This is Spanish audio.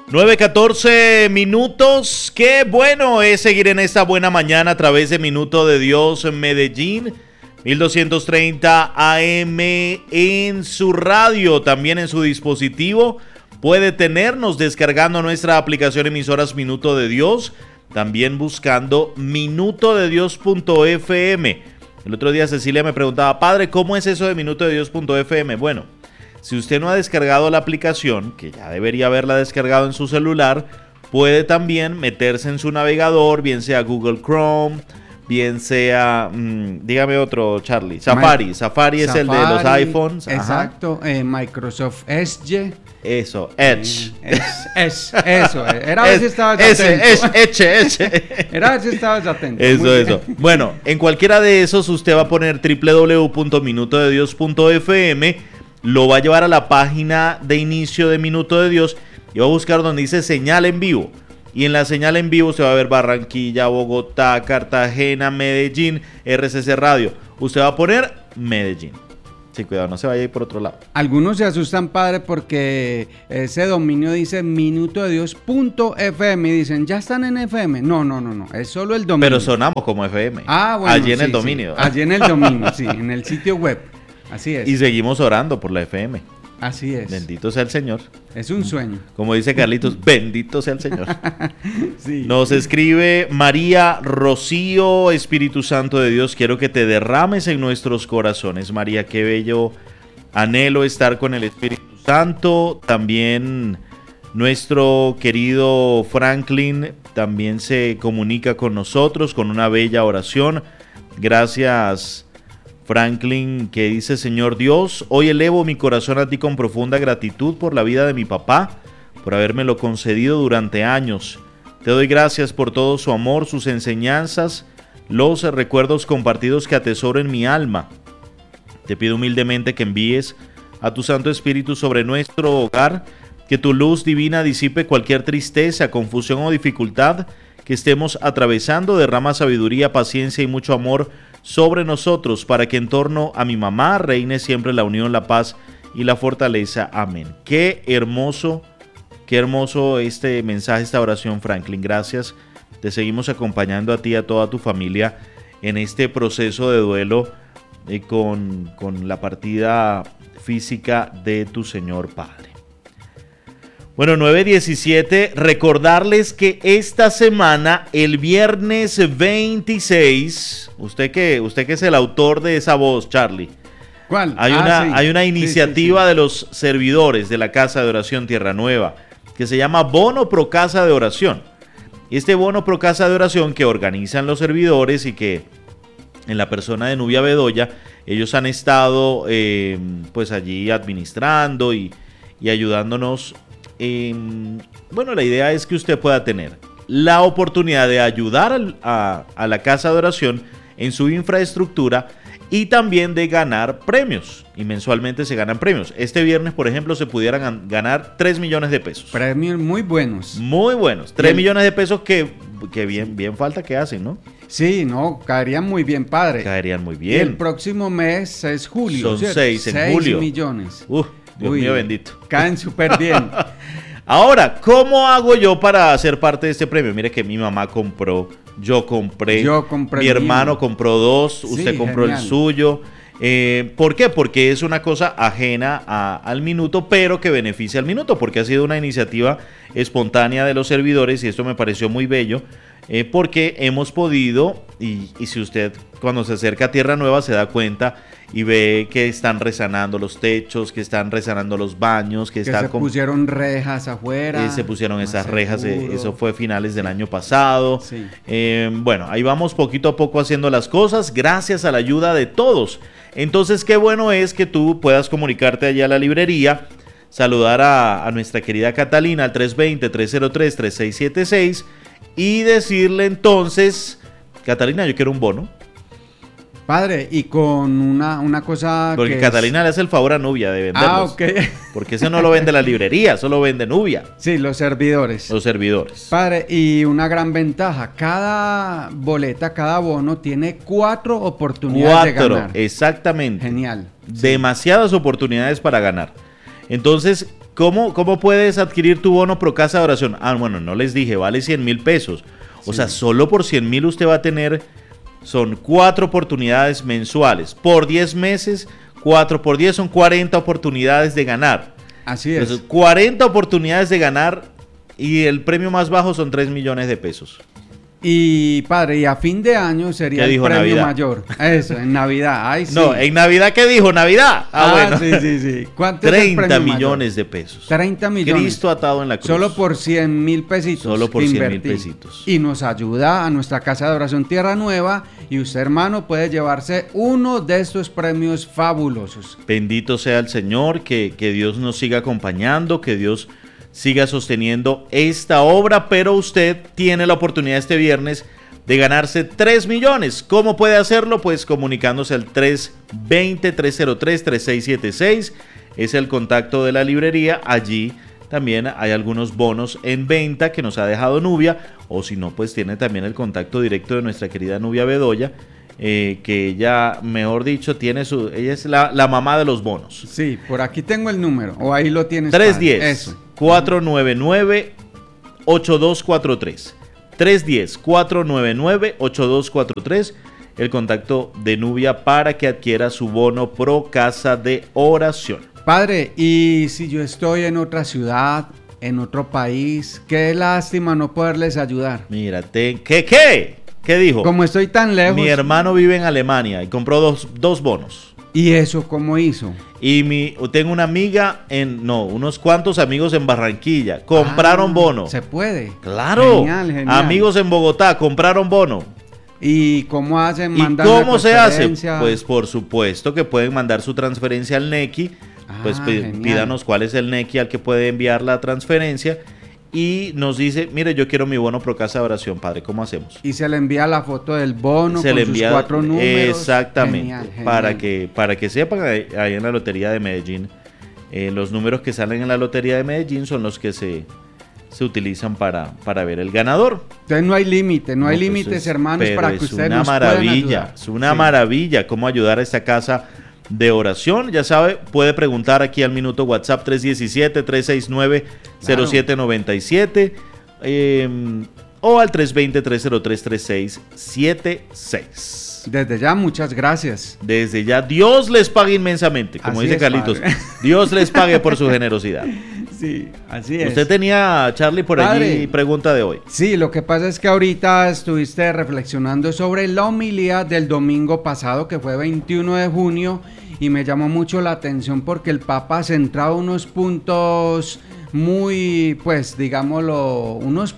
9:14 minutos. Qué bueno es seguir en esta buena mañana a través de Minuto de Dios en Medellín, 1230 AM en su radio, también en su dispositivo. Puede tenernos descargando nuestra aplicación emisoras Minuto de Dios, también buscando minutodedios.fm. El otro día Cecilia me preguntaba, padre, ¿cómo es eso de minutodedios.fm? Bueno, si usted no ha descargado la aplicación, que ya debería haberla descargado en su celular, puede también meterse en su navegador, bien sea Google Chrome, bien sea, dígame otro, Charlie, Safari es el de los iPhones. Exacto, Microsoft Edge. Eso, Edge. Eso, era a ver si estabas atento. Era a ver si estabas atento. Eso. Bueno, en cualquiera de esos usted va a poner www.minutodedios.fm, lo va a llevar a la página de inicio de Minuto de Dios y va a buscar donde dice señal en vivo. Y en la señal en vivo se va a ver Barranquilla, Bogotá, Cartagena, Medellín, RCC Radio. Usted va a poner Medellín. Sí, cuidado, no se vaya a ir por otro lado. Algunos se asustan, padre, porque ese dominio dice minutodedios.fm y dicen, ¿ya están en FM? No, es solo el dominio. Pero sonamos como FM. Bueno. Allí en el dominio. Sí. Allí en el dominio, sí, en el sitio web. Así es. Y seguimos orando por la FM. Así es. Bendito sea el Señor. Es un sueño. Como dice Carlitos, bendito sea el Señor. Sí. Nos escribe María Rocío, Espíritu Santo de Dios, quiero que te derrames en nuestros corazones. María, qué bello anhelo estar con el Espíritu Santo. También nuestro querido Franklin también se comunica con nosotros con una bella oración. Gracias, Franklin, que dice: Señor Dios, hoy elevo mi corazón a ti con profunda gratitud por la vida de mi papá, por habérmelo concedido durante años. Te doy gracias por todo su amor, sus enseñanzas, los recuerdos compartidos que atesoro en mi alma. Te pido humildemente que envíes a tu Santo Espíritu sobre nuestro hogar, que tu luz divina disipe cualquier tristeza, confusión o dificultad que estemos atravesando. Derrama sabiduría, paciencia y mucho amor sobre nosotros, para que en torno a mi mamá reine siempre la unión, la paz y la fortaleza. Amén. Qué hermoso este mensaje, esta oración, Franklin. Gracias. Te seguimos acompañando a ti y a toda tu familia en este proceso de duelo con la partida física de tu Señor Padre. Bueno, 9:17, recordarles que esta semana, el viernes 26, usted que es el autor de esa voz, Charlie. ¿Cuál? Hay una iniciativa de los servidores de la Casa de Oración Tierra Nueva, que se llama Bono Pro Casa de Oración. Y este Bono Pro Casa de Oración que organizan los servidores y que en la persona de Nubia Bedoya, ellos han estado pues allí administrando y ayudándonos. Bueno, la idea es que usted pueda tener la oportunidad de ayudar a la Casa de Oración en su infraestructura y también de ganar premios. Y mensualmente se ganan premios. Este viernes, por ejemplo, se pudieran ganar 3 millones de pesos. Premios muy buenos. Muy buenos. 3 millones de pesos que bien falta que hacen, ¿no? Sí, no, caerían muy bien, padre. Caerían muy bien. Y el próximo mes es julio. Son ¿cierto? 6 en julio. 6 millones. Dios mío bendito. Caen súper bien. Ahora, ¿cómo hago yo para ser parte de este premio? Mire que mi mamá compró, yo compré mi hermano compró 2, usted compró genial. El suyo. ¿Por qué? Porque es una cosa ajena al minuto, pero que beneficia al minuto, porque ha sido una iniciativa espontánea de los servidores y esto me pareció muy bello, porque hemos podido, y si usted cuando se acerca a Tierra Nueva se da cuenta y ve que están resanando los techos, que están resanando los baños, que se pusieron rejas afuera. Se pusieron esas rejas, eso fue finales del año pasado. Sí. Bueno, ahí vamos poquito a poco haciendo las cosas, gracias a la ayuda de todos. Entonces, qué bueno es que tú puedas comunicarte allá a la librería, saludar a nuestra querida Catalina al 320-303-3676 y decirle entonces: Catalina, yo quiero un bono. Padre, y con una cosa porque Catalina le hace el favor a Nubia de venderlos. Ok. Porque eso no lo vende la librería, solo vende Nubia. Sí, los servidores. Los servidores. Padre, y una gran ventaja, cada boleta, cada bono tiene 4 oportunidades de ganar. Exactamente. Genial. Demasiadas oportunidades para ganar. Entonces, ¿Cómo puedes adquirir tu bono Pro Casa de Oración? Bueno, no les dije, vale 100,000 pesos. O sea, solo por 100,000 usted va a tener, son 4 oportunidades mensuales. Por 10 meses, 4 por 10 son 40 oportunidades de ganar. Así es. Entonces, 40 oportunidades de ganar y el premio más bajo son 3 millones de pesos. Y padre, y a fin de año sería el premio Navidad? Mayor. Eso, en Navidad. Ay, sí. No, en Navidad, ¿qué dijo? Navidad. Bueno. Sí. ¿Cuánto 30 es el premio millones mayor? de pesos. 30 millones. Cristo atado en la cruz. Solo por 100,000 pesitos. Solo por 100,000 pesitos. Y nos ayuda a nuestra Casa de Oración Tierra Nueva. Y usted, hermano, puede llevarse uno de estos premios fabulosos. Bendito sea el Señor, que Dios nos siga acompañando, que Dios siga sosteniendo esta obra, pero usted tiene la oportunidad este viernes de ganarse 3 millones. ¿Cómo puede hacerlo? Pues comunicándose al 320-303-3676. Es el contacto de la librería. Allí también hay algunos bonos en venta que nos ha dejado Nubia. O si no, pues tiene también el contacto directo de nuestra querida Nubia Bedoya. Que ella, mejor dicho, ella es la mamá de los bonos. Sí, por aquí tengo el número. O ahí lo tienes. 310-499-8243. 310-499-8243, el contacto de Nubia para que adquiera su bono Pro Casa de Oración. Padre, y si yo estoy en otra ciudad, en otro país, qué lástima no poderles ayudar. Mírate, ¿qué dijo? Como estoy tan lejos. Mi hermano vive en Alemania y compró dos bonos. ¿Y eso cómo hizo? Y tengo una amiga unos cuantos amigos en Barranquilla, compraron bono. ¿Se puede? Claro. Genial. Amigos en Bogotá, compraron bono. ¿Y cómo hacen? ¿Y cómo se hace? Pues por supuesto que pueden mandar su transferencia al NECI. Pues pídanos cuál es el NECI al que puede enviar la transferencia. Y nos dice, mire, yo quiero mi bono Pro Casa de Oración, padre, ¿cómo hacemos? Y se le envía la foto del bono con sus 4 números. Exactamente, Genial. para que sepan, ahí en la Lotería de Medellín, los números que salen en la Lotería de Medellín son los que se utilizan para ver el ganador. Entonces no hay límite, no hay límites, hermanos, para que ustedes nos puedan ayudar. Es una maravilla cómo ayudar a esta casa de oración. Ya sabe, puede preguntar aquí al minuto WhatsApp 317-369-0797 o al 320-303-3676. Desde ya, muchas gracias. Desde ya, Dios les pague inmensamente, como así dice es, Carlitos. padre. Dios les pague por su generosidad. Sí, así es. Usted tenía, Charlie, por allí pregunta de hoy. Sí, lo que pasa es que ahorita estuviste reflexionando sobre la homilía del domingo pasado, que fue 21 de junio, y me llamó mucho la atención porque el Papa centraba unos puntos muy, pues, digámoslo, unos